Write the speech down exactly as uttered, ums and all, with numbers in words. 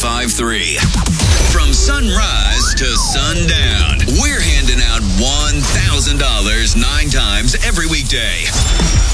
five three. From sunrise to sundown, we're handing out one thousand dollars nine times every weekday.